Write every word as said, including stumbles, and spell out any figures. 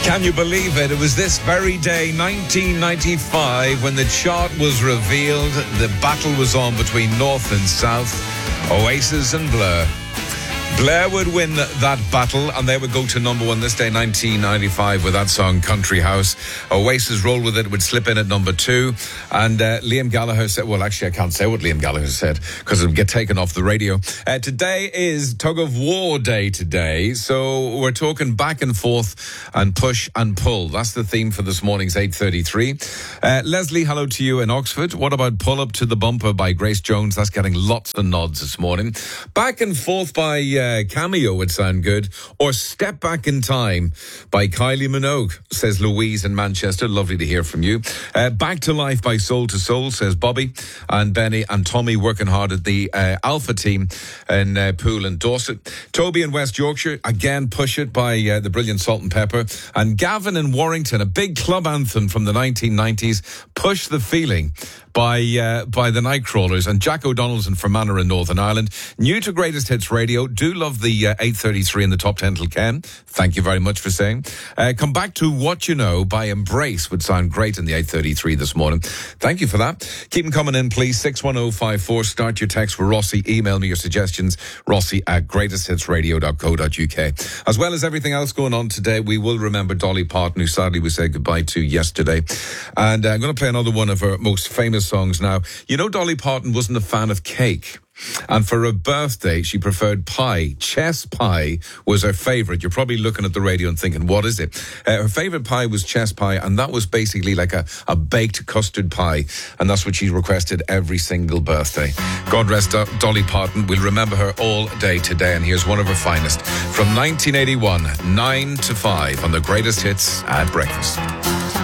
Can you believe it? It was this very day, nineteen ninety-five, when the chart was revealed. The battle was on between North and South, Oasis and Blur. Blur would win that battle, and they would go to number one this day, nineteen ninety-five, with that song, Country House. Oasis rolled with it, would slip in at number two. And uh, Liam Gallagher said, well, actually, I can't say what Liam Gallagher said, because it'll get taken off the radio. Uh, today is Tug of War Day today, so we're talking back and forth and push and pull. That's the theme for this morning's eight thirty-three. Uh, Leslie, hello to you in Oxford. What about Pull Up to the Bumper by Grace Jones? That's getting lots of nods this morning. Back and Forth by... Uh, Uh, Cameo would sound good. Or Step Back in Time by Kylie Minogue, says Louise in Manchester. Lovely to hear from you. Uh, Back to Life by Soul to Soul, says Bobby. And Benny and Tommy working hard at the uh, Alpha team in uh, Poole and Dorset. Toby in West Yorkshire, again, Push It by uh, the brilliant Salt and Pepper. And Gavin in Warrington, a big club anthem from the nineteen nineties, Push the Feeling by uh, by the Nightcrawlers. And Jack O'Donnell's in Fermanagh in Northern Ireland. New to Greatest Hits Radio. Do love the uh, eight thirty-three in the top ten till Ken. Thank you very much for saying. Uh, come back to What You Know by Embrace would sound great in the eight thirty-three this morning. Thank you for that. Keep them coming in, please. six one oh five four. Start your text for Rossi. Email me your suggestions. Rossi at greatest hits radio dot co dot uk. As well as everything else going on today, we will remember Dolly Parton, who sadly we said goodbye to yesterday. And uh, I'm going to play another one of her most famous songs now. You know, Dolly Parton wasn't a fan of cake. And for her birthday, she preferred pie. Chess pie was her favourite. You're probably looking at the radio and thinking, what is it? Uh, her favourite pie was chess pie, and that was basically like a, a baked custard pie. And that's what she requested every single birthday. God rest Do- Dolly Parton. We'll remember her all day today. And here's one of her finest. From nineteen eighty-one, nine to five on the Greatest Hits at Breakfast.